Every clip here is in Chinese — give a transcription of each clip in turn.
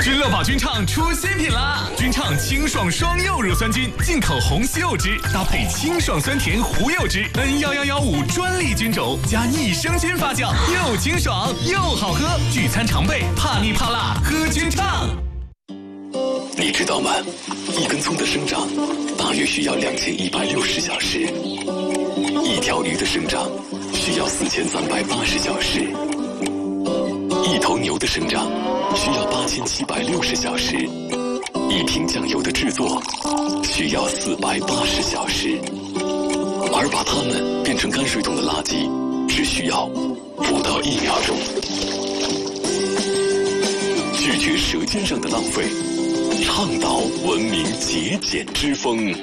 君乐宝君畅出新品啦！君畅清爽双柚乳酸菌，进口红西柚汁，搭配清爽酸甜胡柚汁，N11115专利菌种，加益生菌发酵，又清爽又好喝。聚餐常备，怕腻怕辣，喝君畅。 你知道吗？一根葱的生长大约需要2160小时，一条鱼的生长需要4380小时，一头牛的生长需要8760小时，一瓶酱油的制作需要480小时，而把它们变成泔水桶的垃圾只需要不到1秒钟。拒绝舌尖上的浪费，倡导文明节俭之风。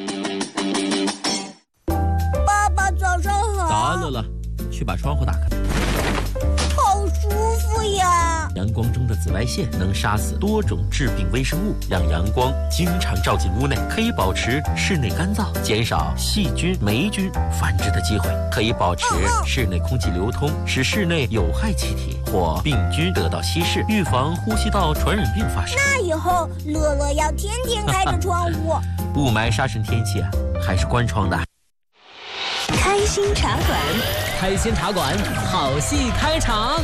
爸爸早上好。 早安，乐乐，去把窗户打开。 好舒服呀！ 阳光中的紫外线能杀死多种致病微生物，让阳光经常照进屋内，可以保持室内干燥，减少细菌、霉菌繁殖的机会，可以保持室内空气流通，使室内有害气体或病菌得到稀释，预防呼吸道传染病发生。 那以后乐乐要天天开着窗户。 雾霾沙尘天气还是关窗的。 开心茶馆， 开心茶馆，好戏开场。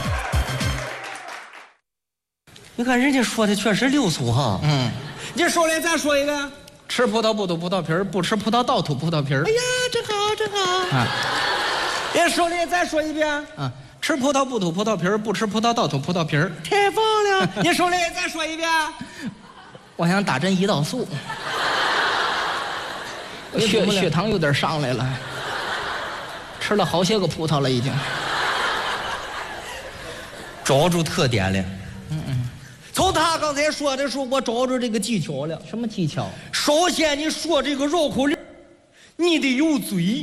你看人家说的确实溜俗哈。 你说来再说一个。吃葡萄不吐葡萄皮儿，不吃葡萄倒吐葡萄皮儿。 哎呀，真好真好啊！ 你说来再说一遍啊！吃葡萄不吐葡萄皮儿，不吃葡萄倒吐葡萄皮儿。 太棒了！你说来再说一遍。 我想打针胰岛素，血糖有点上来了，吃了好些个葡萄了已经。 找住特点了。从他刚才说的时候，我找着这个技巧了。 什么技巧？ 首先，你说这个绕口令，你得有嘴。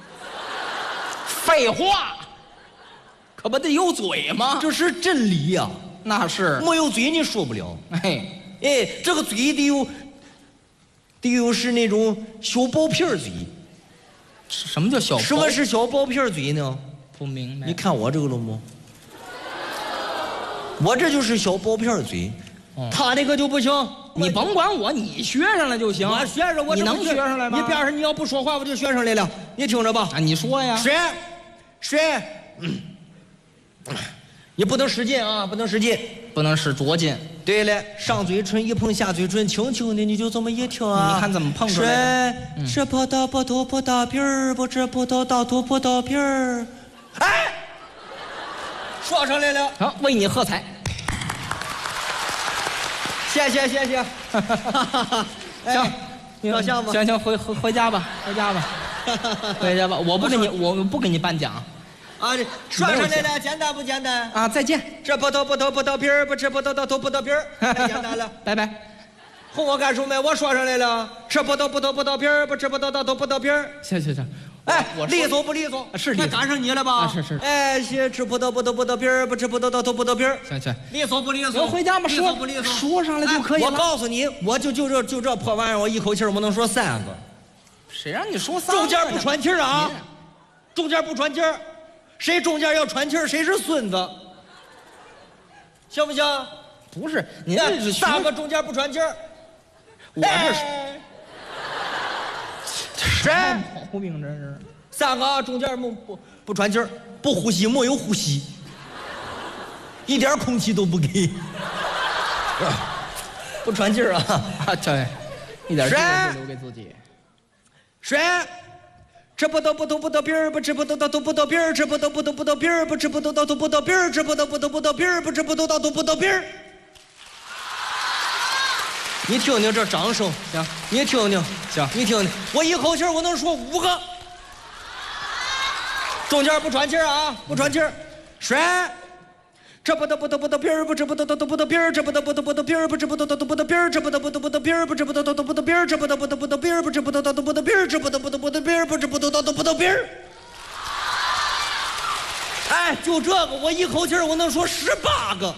废话，可不得有嘴吗？ 这是真理呀。 那是， 没有嘴你说不了。 哎， 这个嘴得有是那种小薄片嘴。 什么叫小薄？ 什么是小薄片嘴呢？ 不明白。 你看我这个了吗？我这就是小薄片嘴，他那个就不行。 你甭管我，你学上了就行。 我学上，我你能学上来吗？ 你边上你要不说话，我就学上来了。你听着吧。 啊，你说呀。 水，你不能使劲啊，不能使劲， 不能使拙劲。 对了，上嘴唇一碰下嘴唇，轻轻的你就这么一听啊。 你看怎么碰出来的？ 吃葡萄不吐葡萄皮儿，不吃葡萄倒吐葡萄皮儿。哎，说上来了。 好，为你喝彩。 谢谢。 行， 照相吧。 行，回家吧，回家吧。我不给你颁奖。 啊，说上来了，简单不简单？ 啊，再见。 吃葡萄不吐葡萄皮儿，不吃葡萄倒吐葡萄皮儿，太简单了。 拜拜。 哄我干什么？我说上来了，吃葡萄不吐葡萄皮儿，不吃葡萄倒吐葡萄皮儿。 行。 哎，利索不利索？ 是利索。 赶上你了吧？ 是。 哎，吃葡萄不吐葡萄皮儿，不吃葡萄倒吐葡萄皮儿。 行。 利索不利索？ 回家吧。 利索不利索？ 说上来就可以了。 我告诉你，我就这破玩意儿，我一口气我能说3个。 谁让你说3个？ 中间不喘气儿啊！中间不喘气儿，谁中间要喘气儿，谁是孙子。行不行？ 不是，您这是 3个中间不喘气儿。 我这是谁？ 毛病这是。 3个啊，中间不喘气儿，不呼吸，没有呼吸，一点空气都不给，不喘气儿啊！ 对，一点气都不留给自己。 水，吃葡萄不吐葡萄皮儿，不吃葡萄倒吐葡萄皮儿，吃葡萄不吐葡萄皮儿，不吃葡萄倒吐葡萄皮儿，吃葡萄不吐葡萄皮儿，不吃葡萄倒吐葡萄皮儿。你听听这掌声， 行， 你听听， 行， 你听听，我一口气我能说5个。 中间不喘气儿啊，不喘气儿，水，吃葡萄不吐葡萄皮儿，不吃葡萄倒吐葡萄皮儿，吃葡萄不吐葡萄皮儿，不吃葡萄倒吐葡萄皮儿，吃葡萄不吐葡萄皮儿，不吃葡萄倒吐葡萄皮儿，吃葡萄不吐葡萄皮儿，不吃葡萄倒吐葡萄皮儿，吃葡萄不吐葡萄皮儿，不吃葡萄倒吐葡萄皮儿。哎，就这个，我一口气我能说18个。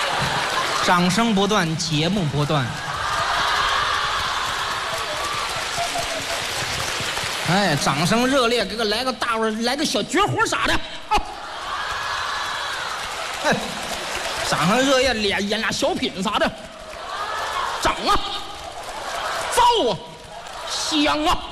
掌声不断，节目不断。 哎，掌声热烈，给个来个大伙来个小绝活啥的。哎，掌声热烈，演俩小品啥的。整啊，造啊，香啊。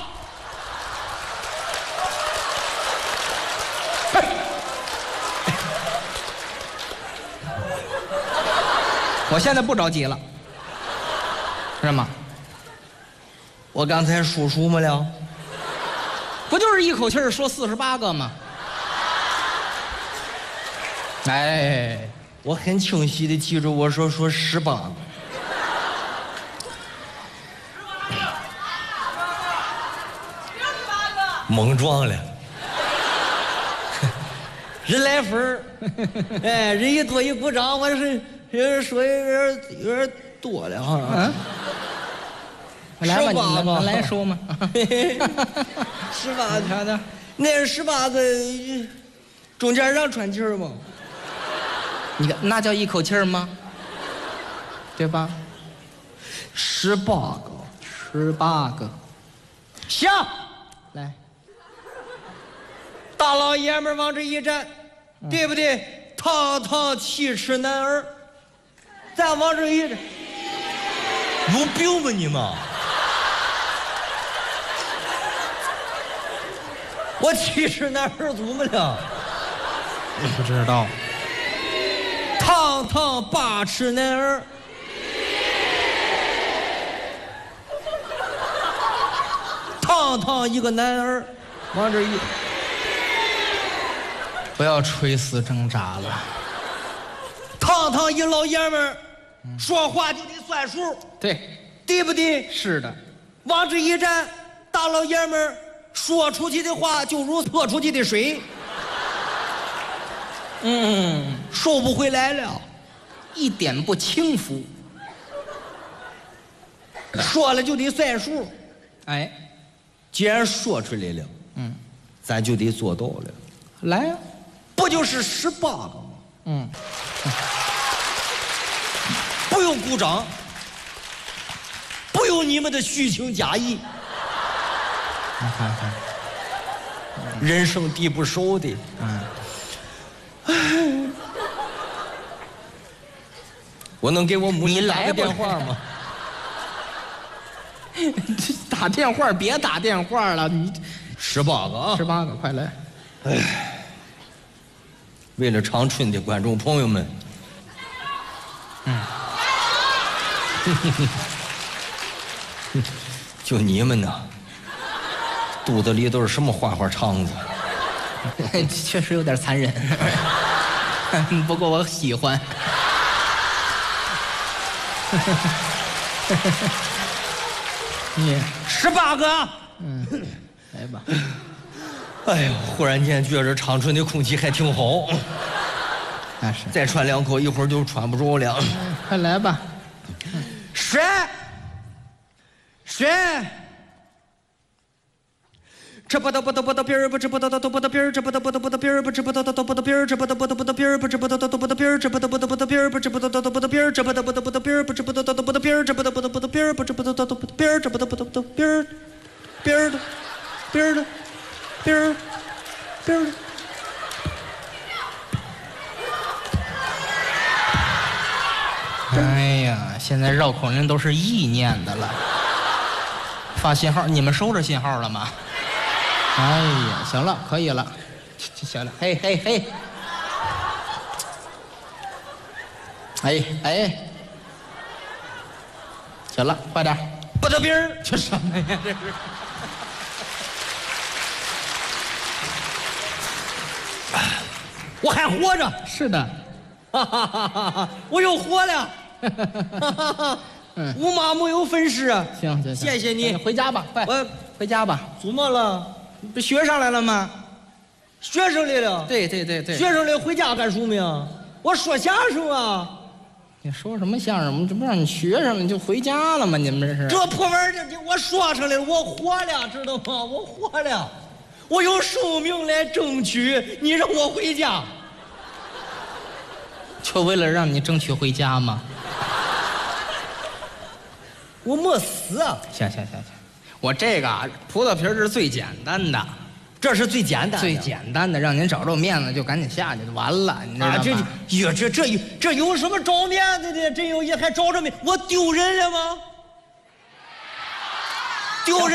我现在不着急了，是吗？ 我刚才数数没了， 不就是一口气说48个吗？哎， 我很清晰的记住我说18个。猛撞了。人来分儿，哎，人一多一鼓掌，我是人说有点多了哈。嗯， 来吧，你们来说嘛。 18个，那18个，中间让喘气儿吗？ 你看那叫一口气儿吗？对吧 ？18个 ，18个， 行， 来。 大老爷们儿往这一站，对不对？堂堂7尺男儿，咱往这一站，有病吧你们？我7尺男儿怎么了？ 不知道。 堂堂8尺男儿，堂堂一个男儿，往这一。 不要垂死挣扎了， 堂堂一老爷们儿，说话就得算数，对不对？ 是的， 往这一站，大老爷们儿说出去的话就如泼出去的水，收不回来了， 一点不轻浮。 说了就得算数， 哎， 既然说出来了，咱就得做到了。 来呀。 不就是18个吗？不用鼓掌，不用你们的虚情假意。 你看看， 人生地不熟的，我能给我母亲打个电话吗？ 打电话别打电话了，你 18个啊 ，18个，快来！ 哎。为了长春的观众朋友们，就你们呢，肚子里都是什么花花肠子？ 确实有点残忍，不过我喜欢。你 18个， 来吧。 哎呦，忽然间觉着长春的空气还挺好。 那是。 再喘2口，一会儿就喘不着了。 快来吧。 甩。这不得不得不得边儿不知不得都不得边儿，这不得不得不得边儿不知不得都不得边儿，这不得不得不得边儿不知不得都不得边儿，这不得不得不得边儿不知不得都不得边儿，这不得不得不得边儿不知不得都不得边儿，这不得不得不得边儿不知不得都不得边儿，这不得不得不得边儿边儿的边儿的。边儿， 哎呀，现在绕口令都是意念的了。发信号，你们收着信号了吗？哎呀，行了，可以了，行了，嘿嘿嘿，哎，行了，快点， 不得边儿， 这什么呀？这是。 我还活着， 是的， 我又活了，无妈没有粉饰啊！ 行， 谢谢你， 回家吧，快， 我回家吧。 怎么了？ 不学上来了吗？ 学生来了。 对， 学生来回家干什么呀？我说相声啊。 你说什么相声？这不让你学上了，你就回家了吗？你们这是？ 这破玩意儿，我说上来了，我活了，知道吗？我活了。我用生命来争取，你让我回家， 就为了让你争取回家吗？ 我没死啊！ 行， 我这个葡萄皮是最简单的， 这是最简单的， 最简单的，让您找着面子就赶紧下去就完了，你知道吗？ 这有什么找面子的？这有也还找着面，我丢人了吗？丢人。